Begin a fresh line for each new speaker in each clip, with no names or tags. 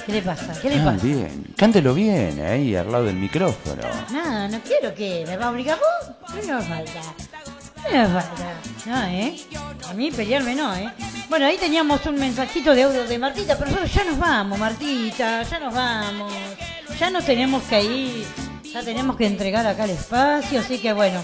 ¿Qué le pasa? ¿Qué le pasa?
Bien. Cántelo bien, ahí al lado del micrófono.
No, no quiero que me va a obligar vos. No me falta. No me falta. No, A mí pelearme no, Bueno, ahí teníamos un mensajito de audio de Martita, pero nosotros ya nos vamos, Martita, ya nos vamos. Ya nos tenemos que ir, ya tenemos que entregar acá el espacio, así que bueno.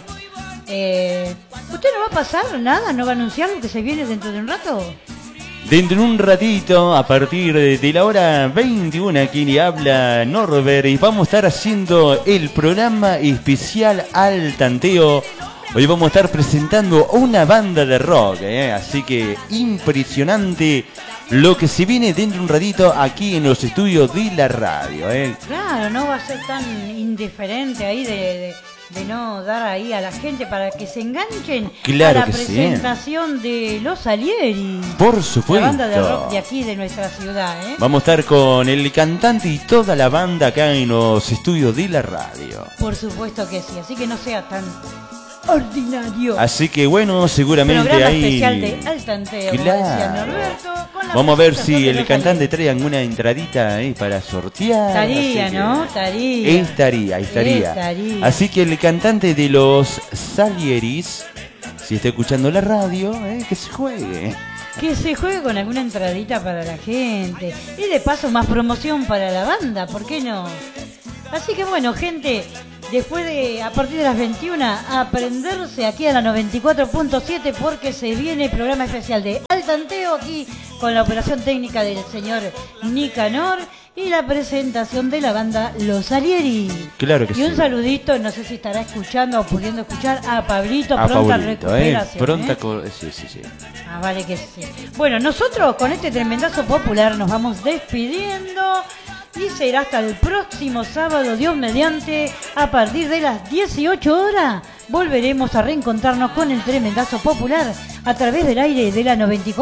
¿Usted no va a pasar nada? ¿No va a anunciar lo que se viene dentro de un rato?
Dentro de un ratito, a partir de la hora 21, aquí le habla Norbert y vamos a estar haciendo el programa especial Al Tanteo. Hoy vamos a estar presentando una banda de rock, así que impresionante lo que se viene dentro de un ratito aquí en los estudios de la radio.
Claro, no va a ser tan indiferente ahí de no dar ahí a la gente para que se enganchen
claro
a la
que
presentación de Los Salieri.
Por supuesto.
La banda de rock de aquí, de nuestra ciudad.
Vamos a estar con el cantante y toda la banda acá en los estudios de la radio.
Por supuesto que sí, así que no sea tan ordinario.
Así que bueno, seguramente
programa
ahí
especial de Al Tanteo, como decía Norberto, con la
vamos a ver
presentación
si
de
el
Los
cantante
Salieri.
trae alguna entradita ahí para sortear.
Estaría, ¿no? Estaría.
Estaría. Así que el cantante de los Salieris, si está escuchando la radio, que se juegue.
Que se juegue con alguna entradita para la gente. Y de paso más promoción para la banda, ¿por qué no? Así que bueno, gente, después de, a partir de las 21, a prenderse aquí a la 94.7 porque se viene el programa especial de Al Tanteo aquí con la operación técnica del señor Nicanor y la presentación de la banda Los Salieri.
Claro que sí.
Y un saludito, no sé si estará escuchando o pudiendo escuchar a Pablito,
A
pronta
Pablito,
recuperación.
Sí.
Ah, vale que sí. Bueno, nosotros con este tremendazo popular nos vamos despidiendo y será hasta el próximo sábado, Dios mediante, a partir de las 18 horas. Volveremos a reencontrarnos con el tremendazo popular a través del aire de la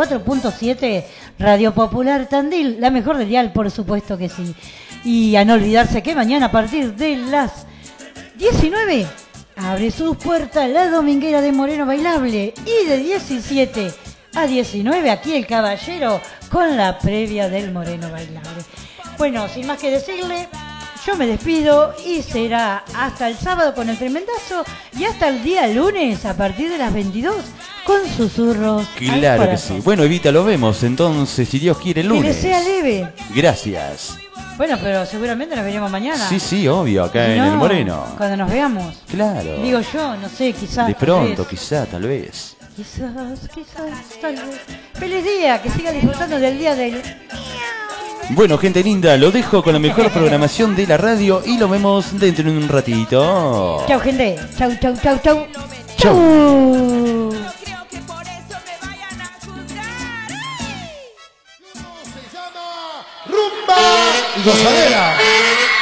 94.7 Radio Popular Tandil, la mejor del dial, por supuesto que sí. Y a no olvidarse que mañana a partir de las 19 abre sus puertas la Dominguera de Moreno Bailable y de 17 a 19 aquí el Caballero con la previa del Moreno Bailable. Bueno, sin más que decirle, yo me despido y será hasta el sábado con el tremendazo y hasta el día lunes a partir de las 22 con susurros.
Claro que sí. Bueno, Evita, lo vemos entonces, si Dios quiere, el lunes.
Que le sea leve.
Gracias.
Bueno, pero seguramente nos veremos mañana.
Sí, obvio, acá en el Moreno.
Cuando nos veamos.
Claro.
Digo yo, no sé, quizás.
De pronto, quizá, tal vez.
Quizás, tal vez. Feliz día, que siga disfrutando del día del...
Bueno, gente linda, lo dejo con la mejor programación de la radio y lo vemos dentro de un ratito.
Chau, gente. Chau.
Chau.
¡Rumba! Y gozadera.